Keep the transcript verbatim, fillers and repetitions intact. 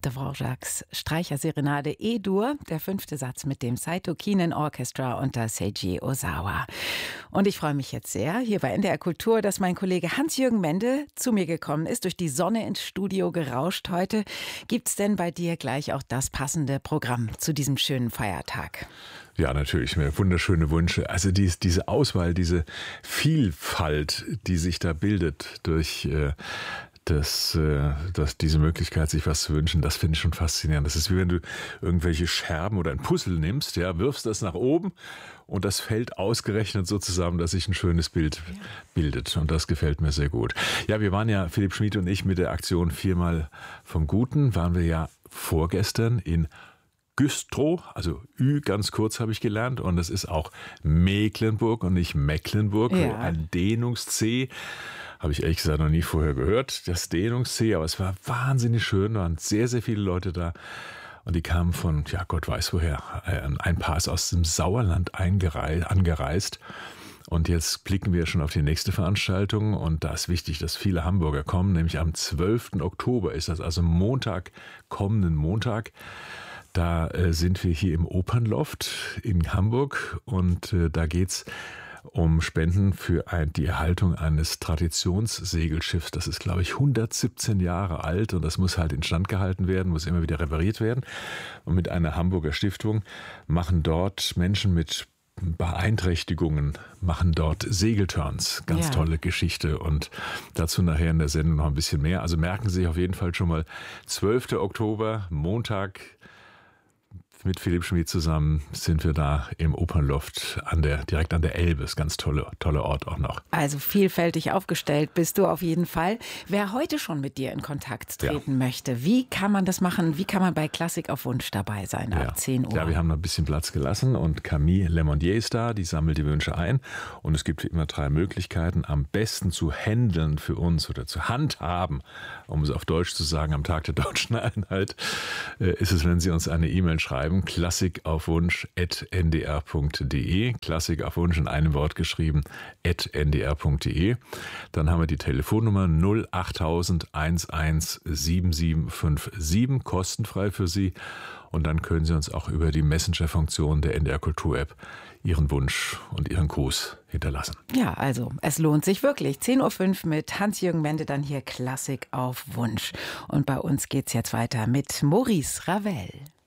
Dvořáks Streicherserenade E-Dur, der fünfte Satz mit dem Saito Kinen Orchestra unter Seiji Ozawa. Und ich freue mich jetzt sehr, hier bei N D R Kultur, dass mein Kollege Hans-Jürgen Mende zu mir gekommen ist, durch die Sonne ins Studio gerauscht heute. Gibt's denn bei dir gleich auch das passende Programm zu diesem schönen Feiertag? Ja, natürlich, wunderschöne Wünsche. Also die, diese Auswahl, diese Vielfalt, die sich da bildet durch äh, das, äh, das, diese Möglichkeit, sich was zu wünschen, das finde ich schon faszinierend. Das ist wie wenn du irgendwelche Scherben oder ein Puzzle nimmst, ja, wirfst das nach oben und das fällt ausgerechnet so zusammen, dass sich ein schönes Bild ja. bildet. Und das gefällt mir sehr gut. Ja, wir waren ja, Philipp Schmid und ich, mit der Aktion Viermal vom Guten, waren wir ja vorgestern in Güstrow, also Ü ganz kurz habe ich gelernt, und es ist auch Mecklenburg und nicht Mecklenburg, ja. Ein Dehnungs-C. Habe ich ehrlich gesagt noch nie vorher gehört, das Dehnungs-C, aber es war wahnsinnig schön, da waren sehr, sehr viele Leute da und die kamen von, ja Gott weiß woher, ein Paar ist aus dem Sauerland angereist. Und jetzt blicken wir schon auf die nächste Veranstaltung und da ist wichtig, dass viele Hamburger kommen, nämlich am zwölften Oktober ist das, also Montag, kommenden Montag. Da äh, sind wir hier im Opernloft in Hamburg und äh, da geht's um Spenden für ein, die Erhaltung eines Traditionssegelschiffs. Das ist, glaube ich, hundertsiebzehn Jahre alt und das muss halt instand gehalten werden, muss immer wieder repariert werden. Und mit einer Hamburger Stiftung machen dort Menschen mit Beeinträchtigungen, machen dort Segelturns. Ganz ja. tolle Geschichte und dazu nachher in der Sendung noch ein bisschen mehr. Also merken Sie sich auf jeden Fall schon mal, zwölften Oktober, Montag, mit Philipp Schmid zusammen sind wir da im Opernloft an der, direkt an der Elbe. Ist ganz tolle, toller Ort auch noch. Also vielfältig aufgestellt bist du auf jeden Fall. Wer heute schon mit dir in Kontakt treten ja. möchte, wie kann man das machen? Wie kann man bei Klassik auf Wunsch dabei sein ab ja. zehn Uhr? Ja, wir haben noch ein bisschen Platz gelassen und Camille Lemonnier ist da, die sammelt die Wünsche ein. Und es gibt immer drei Möglichkeiten, am besten zu handeln für uns oder zu handhaben, um es auf Deutsch zu sagen, am Tag der deutschen Einheit, ist es, wenn Sie uns eine E-Mail schreiben, klassik auf wunsch at n d r punkt d e, Klassik auf Wunsch in einem Wort geschrieben, at n d r punkt d e. Dann haben wir die Telefonnummer null acht null null eins eins sieben sieben fünf sieben, kostenfrei für Sie. Und dann können Sie uns auch über die Messenger-Funktion der N D R Kultur-App Ihren Wunsch und Ihren Gruß hinterlassen. Ja, also es lohnt sich wirklich. zehn Uhr fünf mit Hans-Jürgen Mende, dann hier Klassik auf Wunsch. Und bei uns geht's jetzt weiter mit Maurice Ravel.